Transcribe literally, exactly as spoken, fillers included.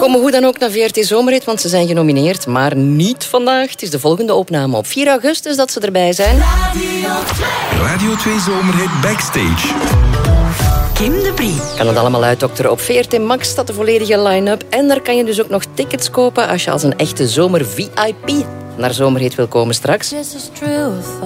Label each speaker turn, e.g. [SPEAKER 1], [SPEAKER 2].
[SPEAKER 1] komen hoe dan ook naar V R T Zomerhit, want ze zijn genomineerd. Maar niet vandaag. Het is de volgende opname op vier augustus dat ze erbij zijn.
[SPEAKER 2] Radio twee Zomerhit Backstage.
[SPEAKER 3] Kim de Brie.
[SPEAKER 1] Kan het allemaal uitdokteren. Op V R T Max staat de volledige line-up. En daar kan je dus ook nog tickets kopen als je als een echte zomer-V I P naar Zomerhit wil komen straks.